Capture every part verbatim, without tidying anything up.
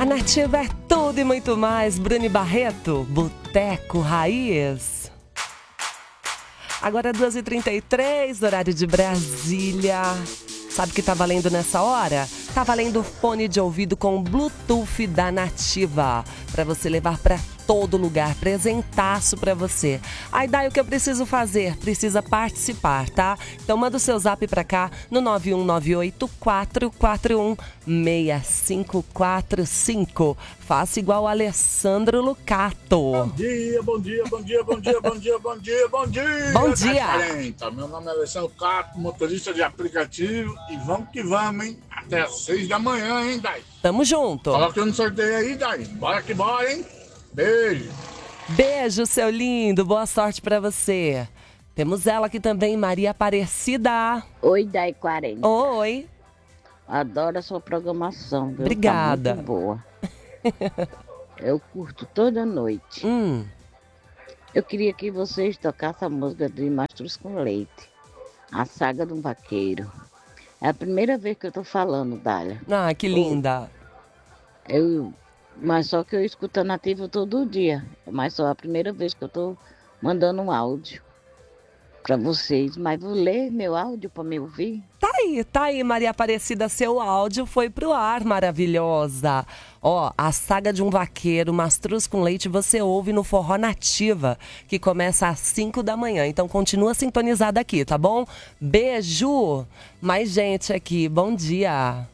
Nativa é tudo e muito mais. Bruni Barreto, Boteco Raiz. Agora duas e trinta e três, horário de Brasília. Sabe o que tá valendo nessa hora? Tá valendo fone de ouvido com Bluetooth da Nativa, para você levar para todo lugar, presentaço para você. Aí daí o que eu preciso fazer? Precisa participar, tá? Então manda o seu zap para cá no nove um nove oito quatro quatro um seis cinco quatro cinco. Faça igual o Alessandro Lucato. Bom dia, bom dia, bom dia, bom dia, bom dia, bom dia, bom dia. Bom dia. quarenta. Meu nome é Alessandro Lucato, motorista de aplicativo, e vamos que vamos, hein? Até às seis da manhã, hein, Dai? Tamo junto. Coloca no sorteio aí, Dai. Bora que bora, hein? Beijo. Beijo, seu lindo. Boa sorte pra você. Temos ela aqui também, Maria Aparecida. Oi, Dai quarenta. Oi. Adoro a sua programação, viu? Obrigada. Tá muito boa. Eu curto toda noite. Hum. Eu queria que vocês tocassem a música de Mastruz com Leite. A Saga do Vaqueiro. É a primeira vez que eu tô falando, Dália. Ah, que linda. Eu... Mas só que eu escuto a Nativa todo dia. Mas só a primeira vez que eu tô mandando um áudio pra vocês. Mas vou ler meu áudio pra me ouvir. Tá aí, tá aí, Maria Aparecida. Seu áudio foi pro ar, maravilhosa. Ó, a Saga de um Vaqueiro, Mastruz com Leite, você ouve no Forró Nativa, que começa às cinco da manhã. Então continua sintonizada aqui, tá bom? Beijo. Mais gente aqui, bom dia.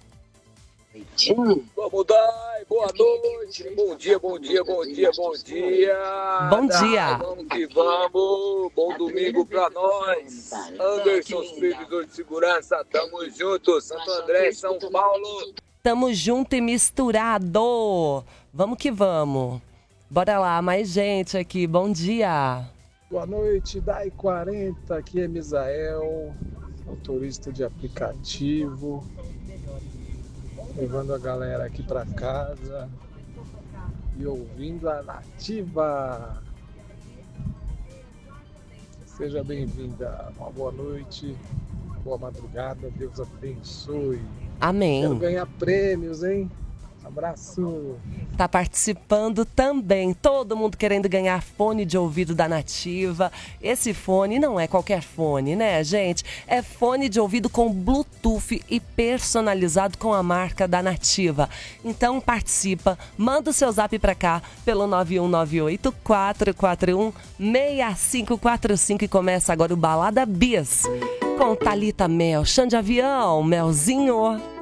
Vamos dar, boa noite, bom dia, bom dia, bom dia, bom dia. Bom dia. Vamos que vamos, bom domingo pra nós. Anderson, supervisor de segurança, tamo junto, Santo André, São Paulo. Tamo junto e misturado. Vamos que vamos. Bora lá, mais gente aqui, bom dia. Boa noite, Dai quarenta, aqui é Misael, motorista de aplicativo. Levando a galera aqui pra casa e ouvindo a Nativa. Seja bem-vinda, uma boa noite, boa madrugada, Deus abençoe. Amém. Quero ganhar prêmios, hein? Abraço. Tá participando também, todo mundo querendo ganhar fone de ouvido da Nativa. Esse fone não é qualquer fone, né, gente? É fone de ouvido com Bluetooth e personalizado com a marca da Nativa. Então participa, manda o seu zap pra cá pelo nove um nove oito quatro quatro um seis cinco quatro cinco e começa agora o Balada Bis com Thalita Mel, Xande Avião, Melzinho.